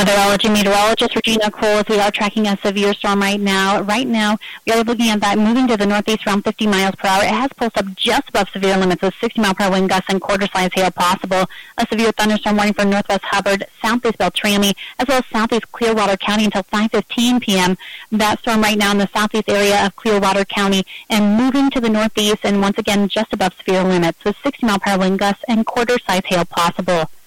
Weatherology meteorologist Regina Coles. We are tracking a severe storm right now. Right now, we are looking at that moving to the northeast around 50 miles per hour. It has pulsed up just above severe limits with 60-mile-per-hour wind gusts and quarter-size hail possible. A severe thunderstorm warning for northwest Hubbard, southeast Beltrami, as well as southeast Clearwater County until 5:15 p.m. That storm right now in the southeast area of Clearwater County and moving to the northeast and once again just above severe limits with 60-mile-per-hour wind gusts and quarter-size hail possible.